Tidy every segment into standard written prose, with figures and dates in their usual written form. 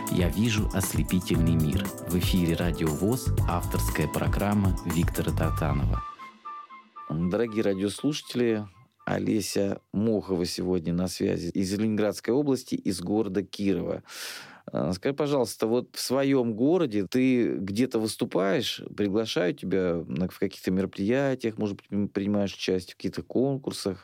«Я вижу ослепительный мир». В эфире «Радио ВОС» авторская программа Виктора Тартанова. Дорогие радиослушатели, Олеся Мохова сегодня на связи из Ленинградской области, из города Кирова. Скажи, пожалуйста, вот в своем городе ты где-то выступаешь, приглашают тебя в каких-то мероприятиях, может быть, принимаешь участие в каких-то конкурсах,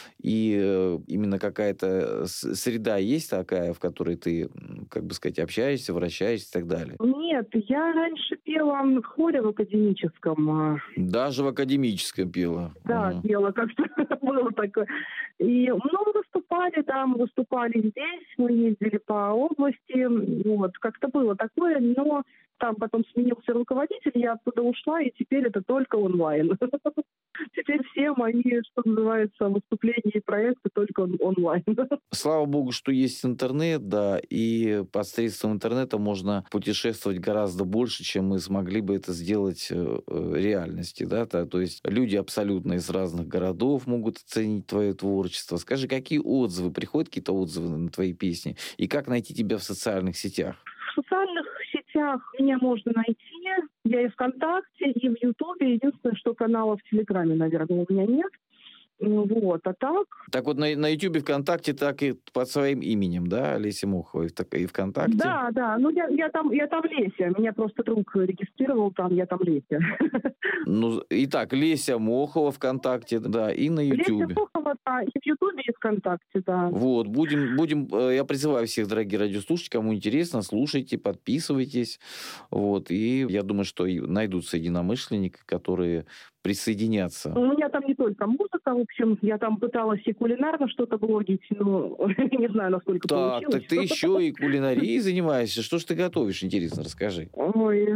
и именно какая-то среда есть такая, в которой ты, как бы сказать, общаешься, вращаешься и так далее? Нет, я раньше пела в хоре в академическом. Даже в академическом пела? Да, пела, как-то было такое. И много выступали там, выступали здесь, мы ездили по области, вот, как-то было такое, но там потом сменился руководитель, я оттуда ушла, и теперь это только онлайн. Теперь все мои, что называется, выступления и проекты только онлайн. Слава богу, что есть интернет, да, и посредством интернета можно путешествовать гораздо больше, чем мы смогли бы это сделать в реальности, да, то есть люди абсолютно из разных городов могут оценить твое творчество. Скажи, какие отзывы, приходят какие-то отзывы на твои песни, и как найти тебя в социальных сетях? В социальных сетях меня можно найти. Я и ВКонтакте, и в Ютубе. Единственное, что канала в Телеграме, наверное, у меня нет. Вот, а так... Так вот на Ютубе, ВКонтакте так и под своим именем, да, Олеся Мохова, и ВКонтакте? Да, ну я там Леся, меня просто друг регистрировал там, я там Леся. Ну, итак, Леся Мохова ВКонтакте, да, и на Ютубе. Леся Мохова, да, и в Ютубе, и ВКонтакте, да. Вот, будем, я призываю всех, дорогие радиослушатели, кому интересно, слушайте, подписывайтесь, вот, и я думаю, что найдутся единомышленники, которые присоединятся. У меня там не только музыка, в общем, я там пыталась и кулинарно что-то блогить, но не знаю, насколько получилось. Так ты еще и кулинарией занимаешься? Что ж ты готовишь, интересно, расскажи. Ой,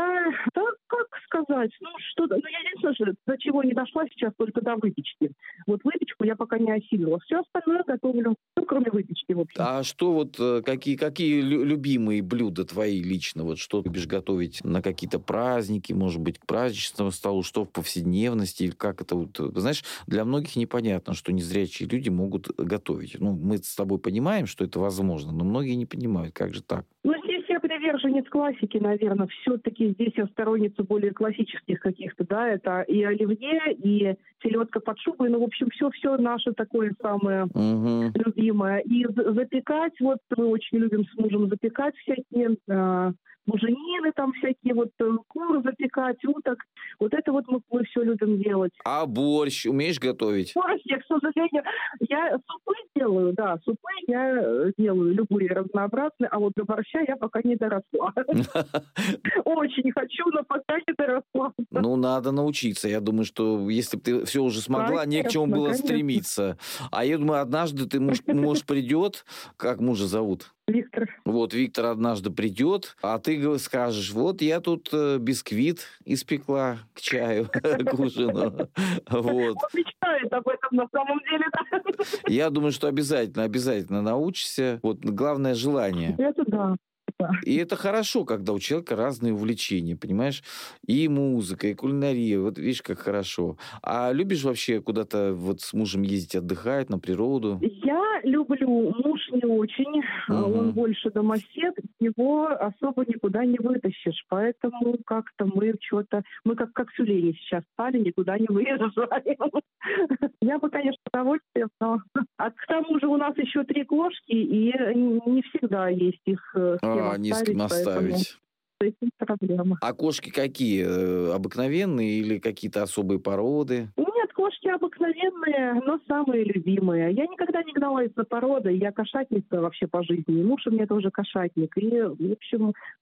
как сказать, я единственное, до чего не дошла сейчас, только до выпечки. Вот выпечку я пока не осилила. Все остальное готовлю, кроме выпечки, в общем. А что вот, какие любимые блюда твои лично? Вот что ты любишь готовить на какие-то праздники, может быть, к праздничному столу, что в повседневности, или как это вот... Знаешь, для многих непонятно, что незрячие люди могут готовить. Ну, мы с тобой понимаем, что это возможно, но многие не понимают, как же так. Здесь я приверженец классики, наверное. Все-таки здесь я сторонница более классических каких-то, да, это и оливье, и селедка под шубой, в общем, все наше такое самое любимое. И запекать, вот мы очень любим с мужем запекать всякие буженины там всякие, вот кур запекать, уток. Вот это вот мы все любим делать. А борщ умеешь готовить? Борщ, я, к сожалению, я супы делаю, да, супы я делаю, любые разнообразные, а вот до борща я пока не доросла. Очень хочу, но пока не доросла. Ну, надо научиться. Я думаю, что если бы ты все уже смогла, не к чему было стремиться. А я думаю, однажды ты, муж придет, как мужа зовут? Виктор. Вот Виктор однажды придет, а ты скажешь, вот я тут бисквит испекла к чаю, к ужину. Вот. Он мечтает об этом на самом деле, да. Я думаю, что обязательно научишься. Вот главное желание. Это да. И это хорошо, когда у человека разные увлечения, понимаешь? И музыка, и кулинария. Вот видишь, как хорошо. А любишь вообще куда-то вот с мужем ездить, отдыхать на природу? Я люблю. Муж не очень. Он больше домосед. Его особо никуда не вытащишь. Поэтому как-то мы как тюлени сейчас стали, никуда не выезжаем. Я бы, конечно, с удовольствием, но... А к тому же у нас еще 3 кошки, и не всегда есть их не с кем оставить. Проблема. А кошки какие? Обыкновенные или какие-то особые породы? Нет, кошки обыкновенные, но самые любимые. Я никогда не гналась за породой. Я кошатница вообще по жизни. И муж у меня тоже кошатник. И, в общем,